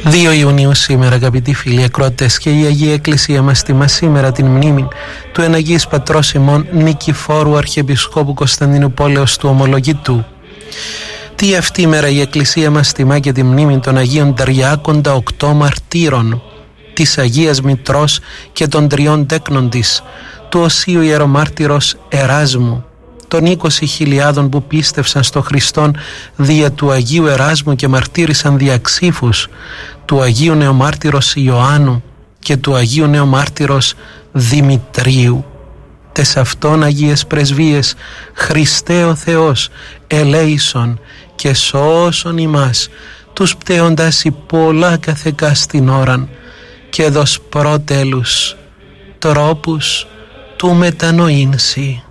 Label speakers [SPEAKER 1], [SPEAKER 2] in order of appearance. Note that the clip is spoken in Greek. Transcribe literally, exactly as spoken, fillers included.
[SPEAKER 1] δύο Ιουνίου σήμερα, αγαπητοί φίλοι ακροατές, και η Αγία Εκκλησία μας τιμά σήμερα την μνήμη του εν Αγίης Πατρός ημών Νικηφόρου Αρχιεπισκόπου Κωνσταντινουπόλεως του Ομολογητού. Τι αυτή η μέρα η Εκκλησία μας τιμά και τη μνήμη των Αγίων Τριάκοντα οκτώ μαρτύρων, της Αγίας Μητρός και των τριών τέκνων της, του Οσίου Ιερομάρτυρος Εράσμου, των είκοσι χιλιάδων που πίστευσαν στο Χριστόν δια του Αγίου Εράσμου και μαρτύρησαν δια ξύφους, του Αγίου Νεομάρτυρος Ιωάννου και του Αγίου Νεομάρτυρος Δημητρίου. Τες αυτών Αγίες Πρεσβείες, Χριστέ ο Θεός, ελέησον και σώσον ημάς, τους πτέοντας υπόλα καθεκά στην ώραν, και δος πρότελους τρόπους του μετανοήνσι.